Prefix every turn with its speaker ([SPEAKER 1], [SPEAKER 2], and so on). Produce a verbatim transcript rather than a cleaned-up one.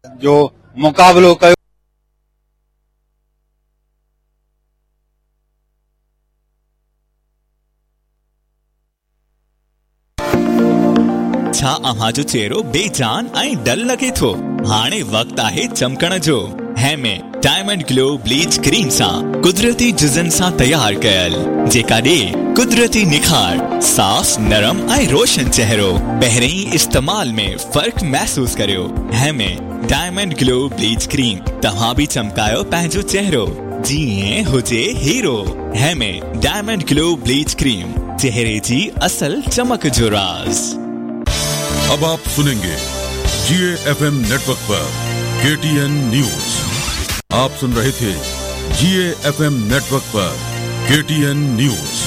[SPEAKER 1] जो मुकाबलो कयो।
[SPEAKER 2] छा अहां जो चेहरो बेजान ऐं डल लगे थो? हाणे वक्त आहे चमकण जो। हेमे डायमंड ग्लो ब्लीच क्रीम सां कुदरती जुज़न सां तैयार कयल, जेका ॾे कुदरती निखार, साफ नरम ऐं रोशन चेहरो। पहिरें इस्तेमाल में फर्क महसूस करियो। हेमे डायमंड ग्लो ब्लीच क्रीम तव्हां भी चमकायो पंहिंजो चेहरो जीअं हुजे hero. हेमे diamond glow bleach cream, चेहरे जी असल चमक जो राज।
[SPEAKER 3] अब आप सुनेंगे जीए एफएम नेटवर्क पर केटीएन न्यूज। आप सुन रहे थे जीए एफएम नेटवर्क पर केटीएन न्यूज।